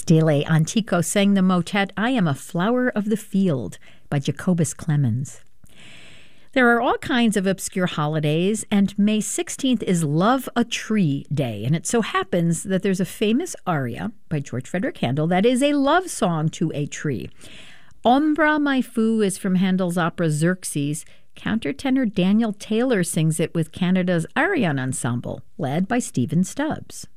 Stile Antico sang the motet I Am a Flower of the Field by Jacobus Clemens. There are all kinds of obscure holidays, and May 16th is Love a Tree Day, and it so happens that there's a famous aria by George Frederick Handel that is a love song to a tree. Ombra My Foo is from Handel's opera Xerxes. Countertenor Daniel Taylor sings it with Canada's Ariane Ensemble, led by Stephen Stubbs.